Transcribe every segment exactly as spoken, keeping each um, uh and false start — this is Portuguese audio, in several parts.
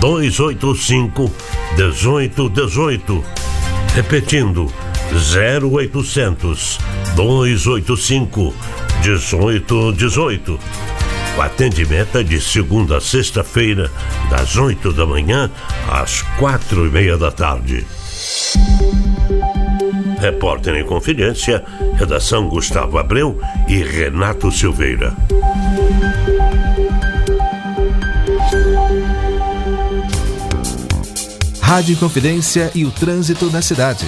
dois oito cinco, um oito um oito. Repetindo, zero oitocentos, dois oito cinco, um oito um oito. O atendimento é de segunda a sexta-feira, das oito da manhã às quatro e meia da tarde. Repórter em Confidência, redação Gustavo Abreu e Renato Silveira. Rádio Confidência e o trânsito na cidade.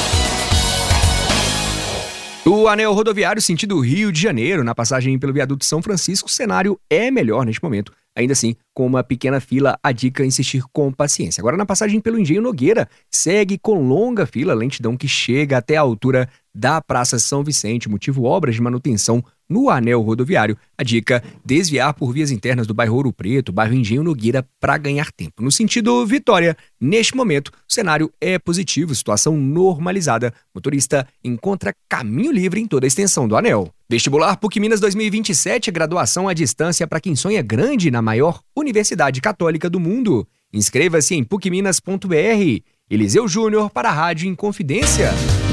O anel rodoviário sentido Rio de Janeiro, na passagem pelo viaduto São Francisco, o cenário é melhor neste momento. Ainda assim, com uma pequena fila, a dica é insistir com paciência. Agora, na passagem pelo Engenho Nogueira, segue com longa fila, lentidão que chega até a altura da Praça São Vicente, motivo obras de manutenção no anel rodoviário. A dica, desviar por vias internas do bairro Ouro Preto, bairro Engenho Nogueira, para ganhar tempo. No sentido Vitória, neste momento, o cenário é positivo, situação normalizada. O motorista encontra caminho livre em toda a extensão do anel. Vestibular PUC Minas dois mil e vinte e sete, graduação à distância para quem sonha grande na maior universidade católica do mundo. Inscreva-se em puc minas ponto b r. Eliseu Júnior para a Rádio Inconfidência.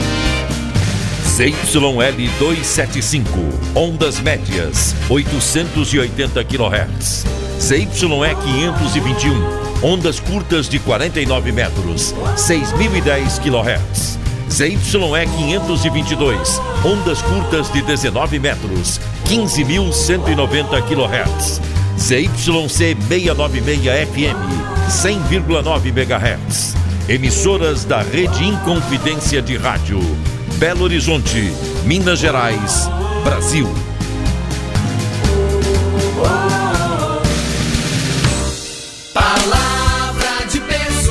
Z Y L duzentos e setenta e cinco, ondas médias, oitocentos e oitenta quilohertz. Z Y E quinhentos e vinte e um, ondas curtas de quarenta e nove metros, seis mil e dez quilohertz. Z Y E quinhentos e vinte e dois, ondas curtas de dezenove metros, quinze mil cento e noventa quilohertz. Z Y C seiscentos e noventa e seis F M, cem vírgula nove megahertz. Emissoras da Rede Inconfidência de Rádio. Belo Horizonte, Minas Gerais, Brasil. Palavra de peso,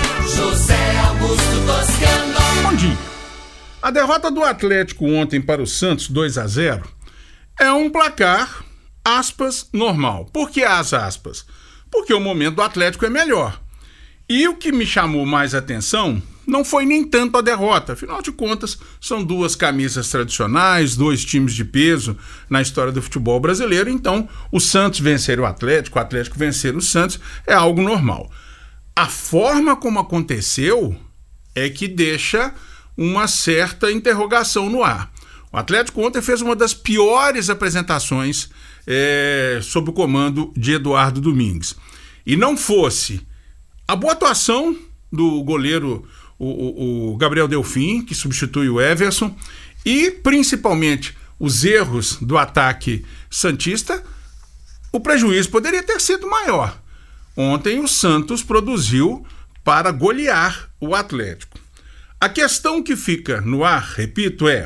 José Augusto Toscano. Bom dia. A derrota do Atlético ontem para o Santos, dois a zero, é um placar, aspas, normal. Por que as aspas? Porque o momento do Atlético é melhor. E o que me chamou mais atenção não foi nem tanto a derrota. Afinal de contas, são duas camisas tradicionais, dois times de peso na história do futebol brasileiro. Então, o Santos vencer o Atlético, o Atlético vencer o Santos é algo normal. A forma como aconteceu é que deixa uma certa interrogação no ar. O Atlético ontem fez uma das piores apresentações é, sob o comando de Eduardo Domingues. E não fosse a boa atuação do goleiro o, o, o Gabriel Delfim, que substitui o Everson, e principalmente os erros do ataque santista, o prejuízo poderia ter sido maior. Ontem o Santos produziu para golear o Atlético. A questão que fica no ar, repito, é,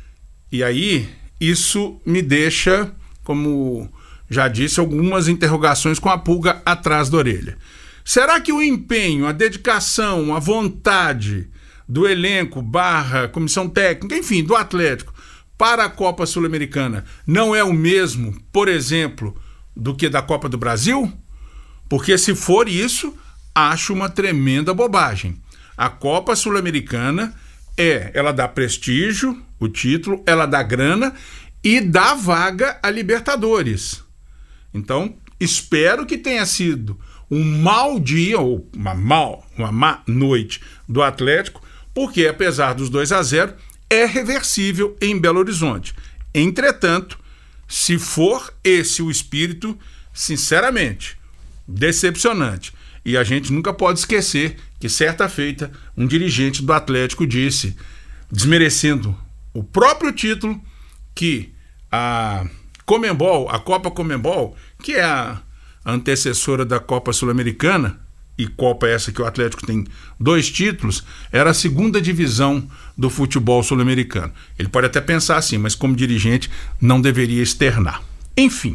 e aí isso me deixa, como já disse, algumas interrogações com a pulga atrás da orelha. Será que o empenho, a dedicação, a vontade do elenco, barra, comissão técnica, enfim, do Atlético, para a Copa Sul-Americana não é o mesmo, por exemplo, do que da Copa do Brasil? Porque se for isso, acho uma tremenda bobagem. A Copa Sul-Americana é, ela dá prestígio, o título, ela dá grana e dá vaga a Libertadores. Então, espero que tenha sido um mau dia, ou uma, mal, uma má noite do Atlético, porque apesar dos dois a zero, é reversível em Belo Horizonte. Entretanto, se for esse o espírito, sinceramente, decepcionante. E a gente nunca pode esquecer que certa feita um dirigente do Atlético disse, desmerecendo o próprio título, que a Conmebol, a Copa Conmebol, que é a antecessora da Copa Sul-Americana, e Copa essa que o Atlético tem dois títulos, era a segunda divisão do futebol sul-americano. Ele pode até pensar assim, mas como dirigente não deveria externar. Enfim,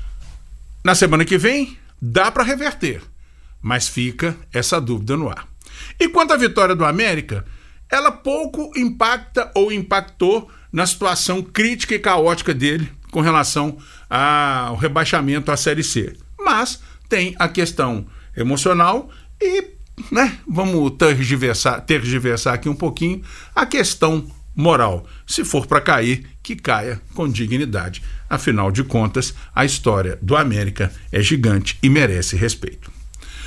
na semana que vem dá para reverter, mas fica essa dúvida no ar. E quanto à vitória do América, ela pouco impacta ou impactou na situação crítica e caótica dele com relação ao rebaixamento à Série C. Mas tem a questão emocional e, né, vamos tergiversar, tergiversar aqui um pouquinho, a questão moral. Se for para cair, que caia com dignidade. Afinal de contas, a história do América é gigante e merece respeito.